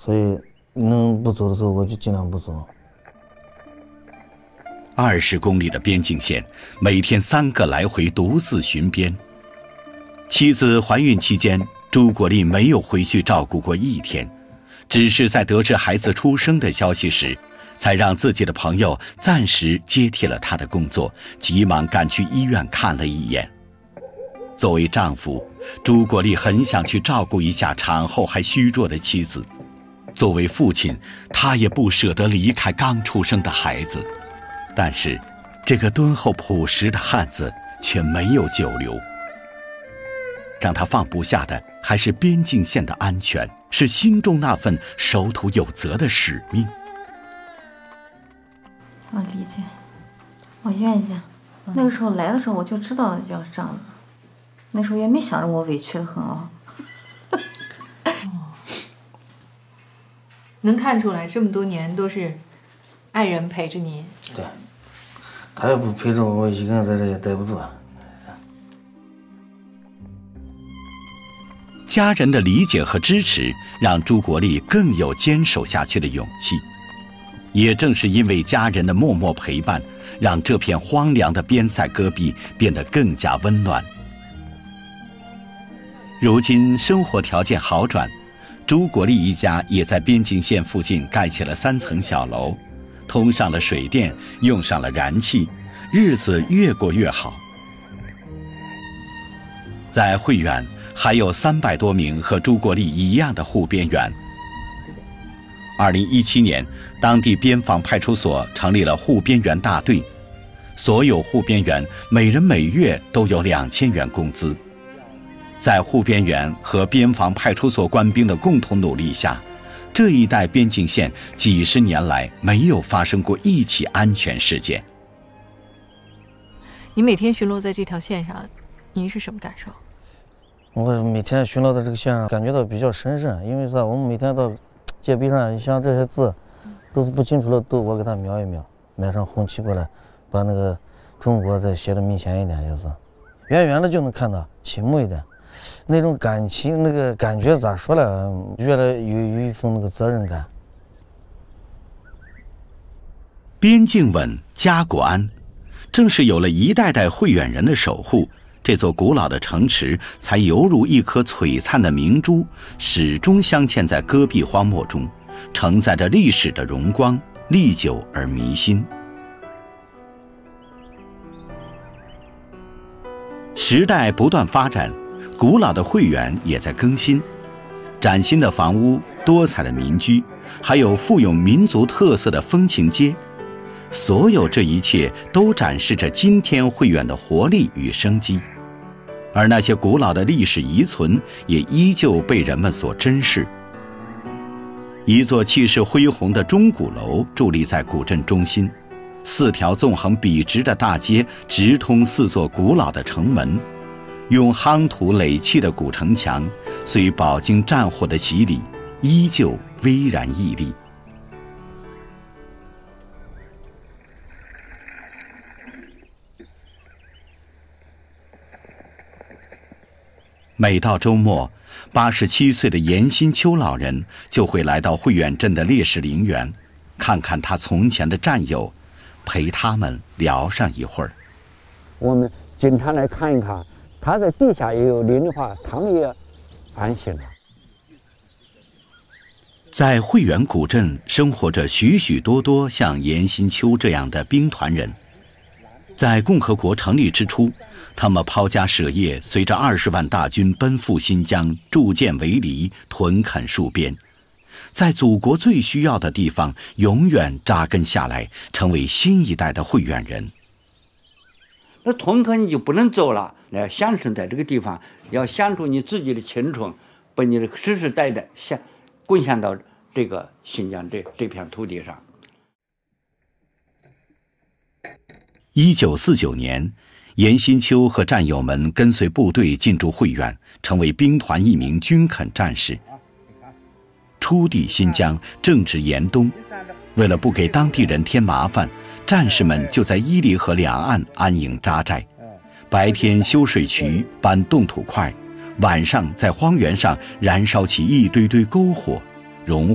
所以能不走的时候我就尽量不走。 20公里的边境线，每天3个来回独自巡边。妻子怀孕期间，朱国立没有回去照顾过1天，只是在得知孩子出生的消息时，才让自己的朋友暂时接替了他的工作，急忙赶去医院看了一眼。作为丈夫，朱国立很想去照顾一下产后还虚弱的妻子；作为父亲，他也不舍得离开刚出生的孩子。但是，这个敦厚朴实的汉子却没有久留。让他放不下的还是边境线的安全，是心中那份守土有责的使命。 我理解，我愿意。那个时候来的时候我就知道要这样的，那时候也没想着我委屈得很啊。 能看出来这么多年都是爱人陪着你。 对，他要不陪着我，我一个人在这也待不住。 家人的理解和支持让朱国立更有坚守下去的勇气。也正是因为家人的默默陪伴，让这片荒凉的边塞戈壁变得更加温暖。如今生活条件好转，朱国立一家也在边境线附近盖起了3层小楼，通上了水电，用上了燃气，日子越过越好。在惠远还有300多名和朱国立一样的护边员。2017年，当地边防派出所成立了护边员大队，所有护边员每人每月都有2000元工资。在护边员和边防派出所官兵的共同努力下，这一带边境线几十年来没有发生过一起安全事件。 你每天巡逻在这条线上，您是什么感受？ 我每天巡逻在这个线上，感觉到比较神圣，因为啥？我们每天到界壁上，像这些字都是不清楚的，都我给他描一描，买上红旗过来，把那个中国再写的明显一点，就是远远的就能看到，醒目一点。那种感情，那个感觉咋说呢？越来有一份那个责任感。 边境稳，家国安，正是有了一代代惠远人的守护，这座古老的城池才犹如一颗璀璨的明珠，始终镶嵌在戈壁荒漠中，承载着历史的荣光，历久而弥新。时代不断发展，古老的惠远也在更新，崭新的房屋、多彩的民居，还有富有民族特色的风情街，所有这一切都展示着今天惠远的活力与生机。而那些古老的历史遗存也依旧被人们所珍视。一座气势恢宏的钟鼓楼伫立在古镇中心，4条纵横笔直的大街直通4座古老的城门，用夯土垒砌的古城墙，虽饱经战火的洗礼，依旧巍然屹立。每到周末，87岁的严新秋老人就会来到惠远镇的烈士陵园，看看他从前的战友，陪他们聊上一会儿。 我们经常来看一看，他在地下也有灵的话，他们也安心了。 在惠远古镇生活着许许多多像严新秋这样的兵团人。在共和国成立之初，他们抛家舍业，随着20万大军奔赴新疆，筑建围篱，屯垦戍边，在祖国最需要的地方永远扎根下来，成为新一代的惠远人。 那屯垦你就不能走了，来享受在这个地方，要享受你自己的青春，把你的世世代代贡献到这个新疆这片土地上。 1949年，严新秋和战友们跟随部队进驻惠远，成为兵团一名军垦战士。初抵新疆，正值严冬，为了不给当地人添麻烦，战士们就在伊犁河两岸安营扎寨，白天修水渠、搬冻土块，晚上在荒原上燃烧起一堆堆篝火，融